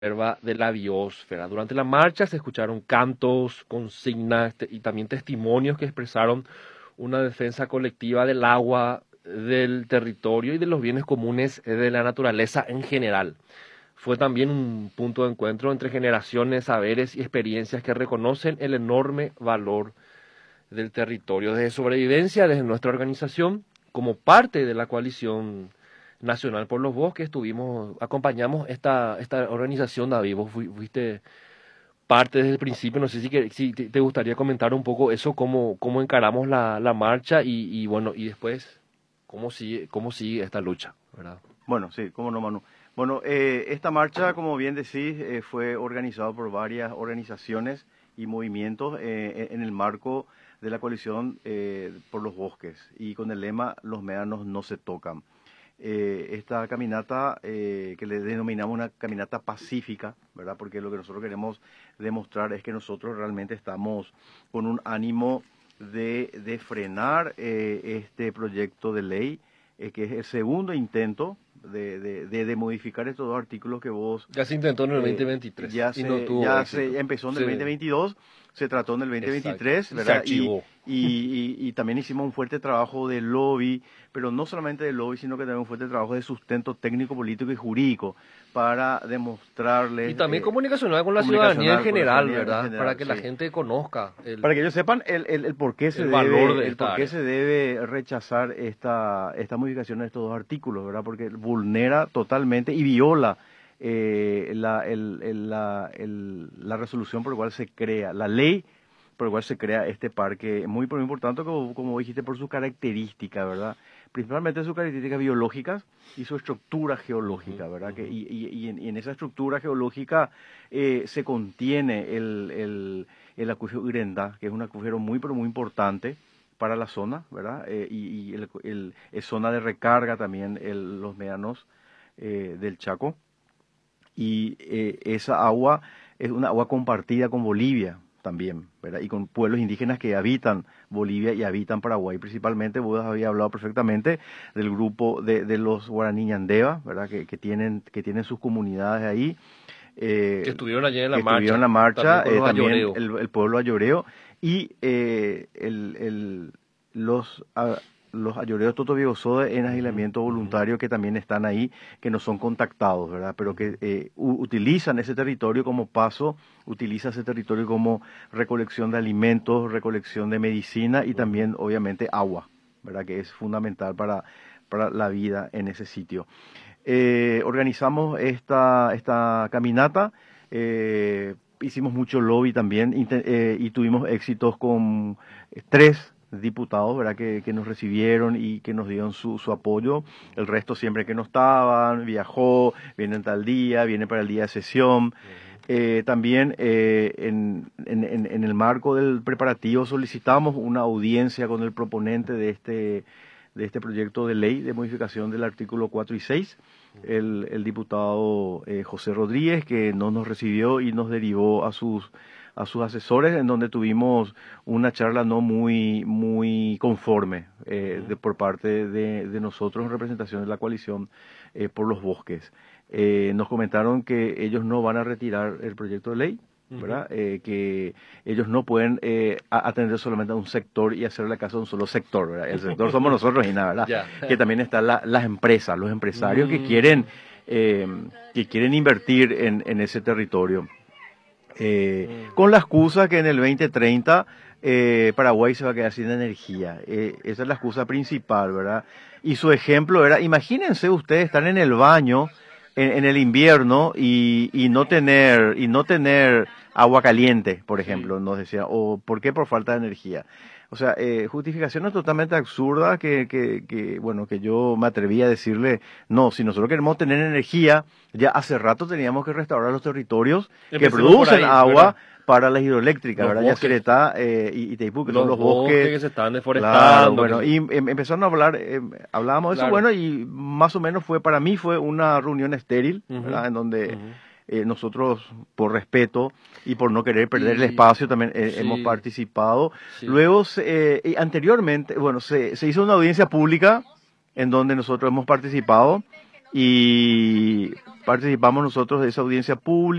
reserva de la biosfera. Durante la marcha se escucharon cantos, consignas y también testimonios que expresaron una defensa colectiva del agua, del territorio y de los bienes comunes de la naturaleza en general. Fue también un punto de encuentro entre generaciones, saberes y experiencias que reconocen el enorme valor del territorio. Desde Sobrevivencia, desde nuestra organización, como parte de la coalición Nacional por los Bosques, acompañamos esta organización. David, vos fuiste parte desde el principio. No sé si te gustaría comentar un poco eso, cómo encaramos la marcha y bueno, y después cómo sigue esta lucha, ¿verdad? Bueno, sí, cómo no, Manu. Bueno, esta marcha, como bien decís, fue organizada por varias organizaciones y movimientos en el marco de la coalición por los bosques y con el lema "Los médanos no se tocan". Esta caminata que le denominamos una caminata pacífica, ¿verdad? Porque lo que nosotros queremos demostrar es que nosotros realmente estamos con un ánimo de frenar este proyecto de ley, que es el segundo intento de modificar estos dos artículos que vos... Ya se intentó en el 2023 Ya y no tuvo éxito. ya empezó en el 2022, se trató en el 2023, Exacto. ¿verdad? Se archivó. Y también hicimos un fuerte trabajo de lobby, pero no solamente de lobby, sino que también un fuerte trabajo de sustento técnico, político y jurídico para demostrarles... Y también comunicacional con la ciudadanía en general, ¿verdad? Para que la gente conozca para que ellos sepan el por qué se valor de el esta por qué área. se debe rechazar esta modificación de estos dos artículos, ¿verdad? Porque vulnera totalmente y viola la resolución por la cual se crea, la ley por la cual se crea este parque, muy importante, como dijiste, por sus características, ¿verdad? Principalmente sus características biológicas y su estructura geológica, ¿verdad? Y en esa estructura geológica se contiene el acuífero Urenda, que es un acuífero muy importante para la zona, ¿verdad? Es zona de recarga también los médanos del Chaco. Y esa agua es una agua compartida con Bolivia también, ¿verdad? Y con pueblos indígenas que habitan Bolivia y habitan Paraguay. Principalmente, vos habías hablado perfectamente del grupo de los guaraní ñandeva, ¿verdad? Que tienen sus comunidades ahí. Que estuvieron allí en la que marcha. estuvieron en la marcha, También también el pueblo ayoreo y los ayoreos totovigosodes en aislamiento voluntario que también están ahí, que no son contactados, ¿verdad? Pero que utilizan ese territorio como paso, utilizan ese territorio como recolección de alimentos, recolección de medicina y también, obviamente, agua, ¿verdad? Que es fundamental para la vida en ese sitio. Organizamos esta caminata, hicimos mucho lobby también y tuvimos éxitos con 3 diputados, ¿verdad? Que nos recibieron y que nos dieron su apoyo. El resto siempre que no estaban, viajó, vienen tal día, viene para el día de sesión. También en el marco del preparativo solicitamos una audiencia con el proponente de este proyecto de ley de modificación del artículo 4 y 6, el diputado José Rodríguez, que no nos recibió y nos derivó a sus asesores, en donde tuvimos una charla no muy conforme por parte de nosotros en representación de la coalición por los bosques. Nos comentaron que ellos no van a retirar el proyecto de ley, ¿verdad? Que ellos no pueden atender solamente a un sector y hacerle caso a un solo sector, ¿verdad? El sector somos nosotros y nada, ¿verdad? Que también están las empresas, los empresarios que quieren invertir en ese territorio. Con la excusa que en el 2030 Paraguay se va a quedar sin energía. Esa es la excusa principal, ¿verdad? Y su ejemplo era, imagínense ustedes estar en el baño en el invierno y no tener agua caliente, por ejemplo, nos decía, o ¿por qué? Por falta de energía. O sea, justificaciones totalmente absurdas bueno, que yo me atreví a decirle, no, si nosotros queremos tener energía, ya hace rato teníamos que restaurar los territorios que producen agua, ¿verdad? Para las hidroeléctricas, ¿verdad? Yacyretá y Itaipú, que son los bosques que se están deforestando. Claro, bueno, y empezaron a hablar, hablábamos de eso, bueno, y más o menos para mí fue una reunión estéril, ¿verdad? En donde nosotros, por respeto y por no querer perder el espacio, también hemos participado. Sí. Luego, anteriormente, bueno, se hizo una audiencia pública en donde nosotros hemos participado y participamos nosotros de esa audiencia pública.